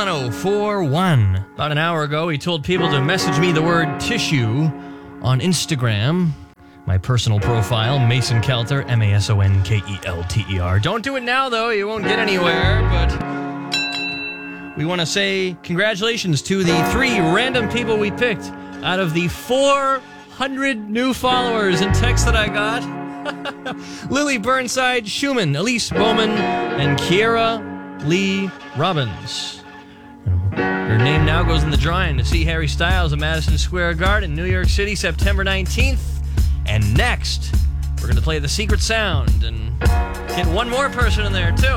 780-421. About an hour ago, he told people to message me the word tissue on Instagram. My personal profile, Mason Kelter, MASONKELTER. Don't do it now, though. You won't get anywhere, but we want to say congratulations to the 3 random people we picked out of the 400 new followers and texts that I got. Lily Burnside Schumann, Elise Bowman, and Kiera Lee Robbins. Your name now goes in the drawing to see Harry Styles at Madison Square Garden, New York City, September 19th. And next, we're going to play The Secret Sound and get one more person in there, too.